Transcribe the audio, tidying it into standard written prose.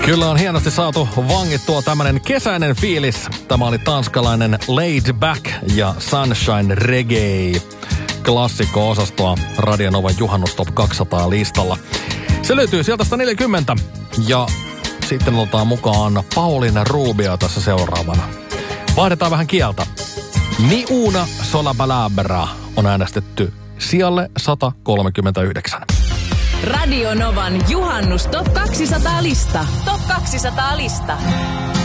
Kyllä on hienosti saatu vangittua tämmönen kesäinen fiilis. Tämä oli tanskalainen Laid Back ja Sunshine Reggae. Klassikko-osastoa Radio Novan Juhannus Top 200 listalla. Se löytyy sieltä 140 ja sitten otetaan mukaan Paulina Rubia tässä seuraavana. Vaihdetaan vähän kieltä. Ni una sola palabra on äänestetty sijalle 139. Radio Novan Juhannus Top 200 lista. Top 200 lista.